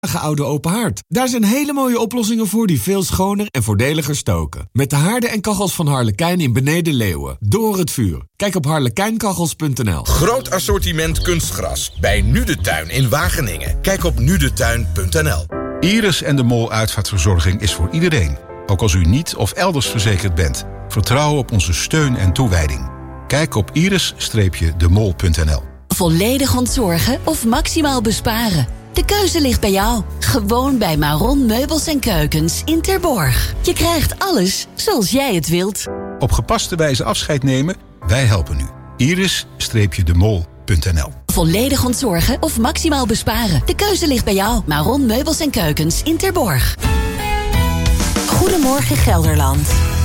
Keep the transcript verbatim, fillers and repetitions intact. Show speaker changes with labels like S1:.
S1: oude open haard. Daar zijn hele mooie oplossingen voor die veel schoner en voordeliger stoken. Met de haarden en kachels van Harlekijn in Beneden Leeuwen. Door het vuur. Kijk op harlekijnkachels punt n l.
S2: Groot assortiment kunstgras bij Nu de Tuin in Wageningen. Kijk op nu de tuin punt n l.
S3: Iris en de Mol Uitvaartverzorging is voor iedereen. Ook als u niet of elders verzekerd bent. Vertrouw op onze steun en toewijding. Kijk op iris de mol punt n l.
S4: Volledig ontzorgen of maximaal besparen? De keuze ligt bij jou. Gewoon bij Maron Meubels en Keukens in Terborg. Je krijgt alles zoals jij het wilt.
S3: Op gepaste wijze afscheid nemen? Wij helpen u. iris de mol punt n l.
S4: Volledig ontzorgen of maximaal besparen? De keuze ligt bij jou. Maron Meubels en Keukens in Terborg. Goedemorgen Gelderland.